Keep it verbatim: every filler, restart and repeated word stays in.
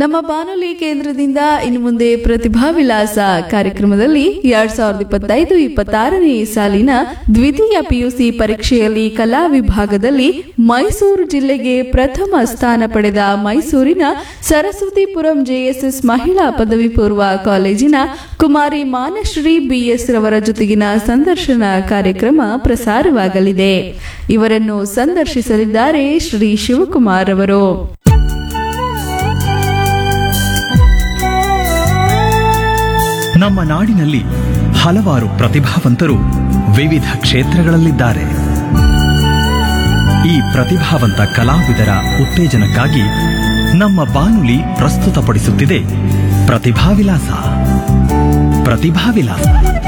ನಮ್ಮ ಬಾನುಲಿ ಕೇಂದ್ರದಿಂದ ಇನ್ನು ಮುಂದೆ ಪ್ರತಿಭಾ ವಿಲಾಸ ಕಾರ್ಯಕ್ರಮದಲ್ಲಿ ಎರಡ್ ಸಾವಿರದ ಇಪ್ಪತ್ತೈದು ಇಪ್ಪತ್ತಾರನೇ ಸಾಲಿನ ದ್ವಿತೀಯ ಪಿಯುಸಿ ಪರೀಕ್ಷೆಯಲ್ಲಿ ಕಲಾ ವಿಭಾಗದಲ್ಲಿ ಮೈಸೂರು ಜಿಲ್ಲೆಗೆ ಪ್ರಥಮ ಸ್ಥಾನ ಪಡೆದ ಮೈಸೂರಿನ ಸರಸ್ವತಿಪುರಂ ಜೆಎಸ್ಎಸ್ ಮಹಿಳಾ ಪದವಿ ಪೂರ್ವ ಕಾಲೇಜಿನ ಕುಮಾರಿ ಮಾನಶ್ರೀ ಬಿಎಸ್ ರವರ ಜೊತೆಗಿನ ಸಂದರ್ಶನ ಕಾರ್ಯಕ್ರಮ ಪ್ರಸಾರವಾಗಲಿದೆ. ಇವರನ್ನು ಸಂದರ್ಶಿಸಲಿದ್ದಾರೆ ಶ್ರೀ ಶಿವಕುಮಾರ್ ಅವರು. ನಮ್ಮ ನಾಡಿನಲ್ಲಿ ಹಲವಾರು ಪ್ರತಿಭಾವಂತರು ವಿವಿಧ ಕ್ಷೇತ್ರಗಳಲ್ಲಿದ್ದಾರೆ. ಈ ಪ್ರತಿಭಾವಂತ ಕಲಾವಿದರ ಉತ್ತೇಜನಕ್ಕಾಗಿ ನಮ್ಮ ಬಾನುಲಿ ಪ್ರಸ್ತುತಪಡಿಸುತ್ತಿದೆ ಪ್ರತಿಭಾ ವಿಲಾಸ. ಪ್ರತಿಭಾ ವಿಲಾಸ